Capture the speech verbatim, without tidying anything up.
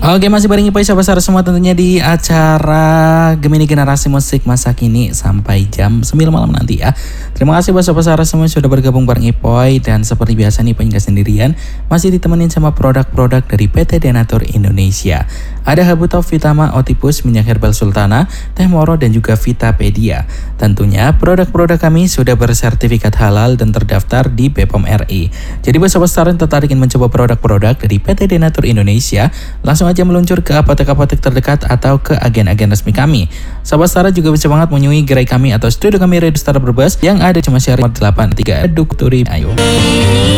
Oke, masih bareng Ipoi Sobat Sara semua tentunya di acara Gemini Generasi Musik masa kini sampai jam sembilan malam nanti ya. Terima kasih buat Sobat Sara semua yang sudah bergabung bareng Ipoi. Dan seperti biasa nih Ipoi nggak sendirian, masih ditemenin sama produk-produk dari P T Denatur Indonesia. Ada Habutof Vitama Otipus, minyak herbal Sultana, teh moro dan juga Vitapedia. Tentunya produk-produk kami sudah bersertifikat halal dan terdaftar di B P O M R I. Jadi buat Sobat Sara yang tertarik ingin mencoba produk-produk dari P T Denatur Indonesia, langsung aja meluncur ke apotek-apotek terdekat atau ke agen-agen resmi kami. Sobat Sara juga bisa banget menyui gerai kami atau studio kami Radio Star Brebes yang ada cuma Syari delapan tiga Dukturi. Ayo.